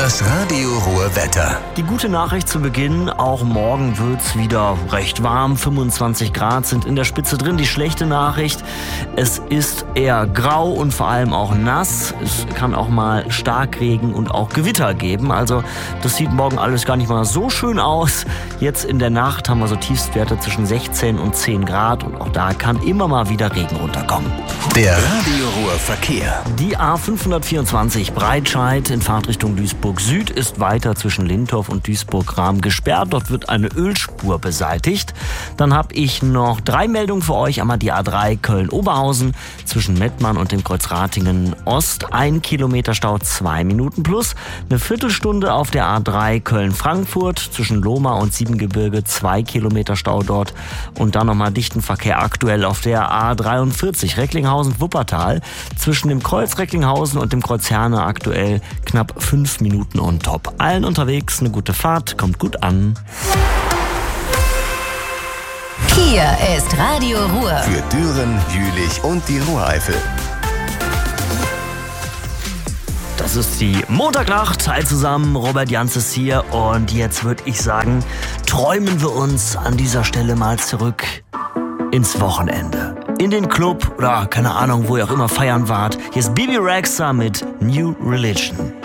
Das Radio Ruhr Wetter. Die gute Nachricht zu Beginn, auch morgen wird's wieder recht warm. 25 Grad sind in der Spitze drin. Die schlechte Nachricht, es ist eher grau und vor allem auch nass. Es kann auch mal Starkregen und auch Gewitter geben. Also das sieht morgen alles gar nicht mal so schön aus. Jetzt in der Nacht haben wir so Tiefstwerte zwischen 16 und 10 Grad. Und auch da kann immer mal wieder Regen runterkommen. Der Radio Ruhr Verkehr. Die A524 Breitscheid in Fahrtrichtung Duisburg Süd ist weiter zwischen Lintorf und Duisburg-Rahm gesperrt. Dort wird eine Ölspur beseitigt. Dann habe ich noch 3 Meldungen für euch. Einmal die A3 Köln-Oberhausen zwischen Mettmann und dem Kreuz Ratingen Ost. 1 Kilometer Stau, 2 Minuten plus. Eine Viertelstunde auf der A3 Köln-Frankfurt zwischen Lohmar und Siebengebirge. 2 Kilometer Stau dort. Und dann nochmal dichten Verkehr aktuell auf der A43 Recklinghausen-Wuppertal zwischen dem Kreuz Recklinghausen und dem Kreuz Herne aktuell knapp 5 Minuten on top. Allen unterwegs eine gute Fahrt, kommt gut an. Hier ist Radio Ruhr. Für Düren, Jülich und die Ruhreifel. Das ist die Montagnacht. Hi zusammen, Robert Janz ist hier. Und jetzt würde ich sagen, träumen wir uns an dieser Stelle mal zurück ins Wochenende. In den Club oder keine Ahnung, wo ihr auch immer feiern wart. Hier ist Bibi Rexha mit New Religion.